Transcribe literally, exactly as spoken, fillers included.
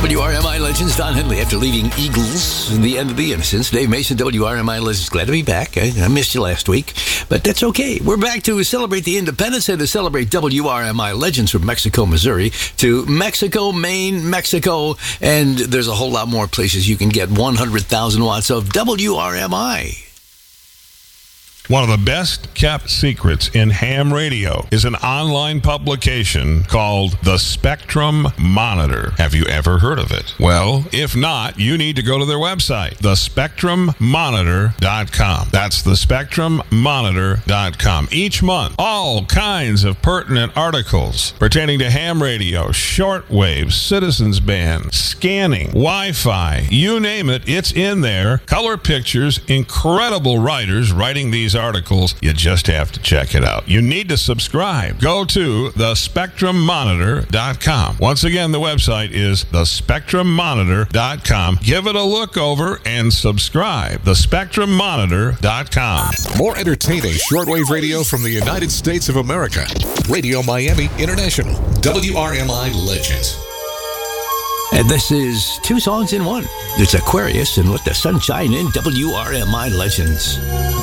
W R M I Legends, Don Henley, after leaving Eagles in the end of The Innocents. Dave Mason, W R M I Legends, glad to be back. I, I missed you last week, but that's okay. We're back to celebrate the independence and to celebrate W R M I Legends from Mexico, Missouri to Mexico, Maine, Mexico, and there's a whole lot more places you can get one hundred thousand watts of W R M I. One of the best kept secrets in ham radio is an online publication called The Spectrum Monitor. Have you ever heard of it? Well, if not, you need to go to their website, the spectrum monitor dot com. That's the spectrum monitor dot com. Each month, all kinds of pertinent articles pertaining to ham radio, shortwave, citizens band, scanning, Wi-Fi, you name it, it's in there. Color pictures, incredible writers writing these articles. You just have to check it out. You need to subscribe. Go to the spectrum monitor dot com. Once again, the website is the spectrum monitor dot com. Give it a look over and subscribe. the spectrum monitor dot com. More entertaining shortwave radio from the United States of America. Radio Miami International. W R M I Legends. And this is two songs in one. It's Aquarius and Let the Sun Shine in, W R M I Legends.